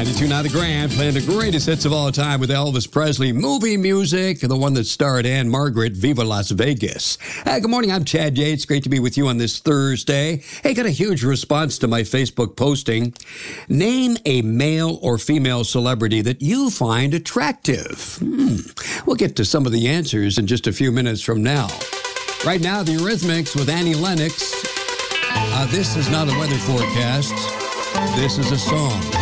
92 Now the Grand, playing the greatest hits of all time with Elvis Presley movie music, the one that starred Anne Margaret, Viva Las Vegas. Good morning, I'm Chad Yates. Great to be with you on this Thursday. Hey, got a huge response to my Facebook posting. Name a male or female celebrity that you find attractive. We'll get to some of the answers in just a few minutes from now. Right now, the Eurythmics with Annie Lennox. This is not a weather forecast. This is a song.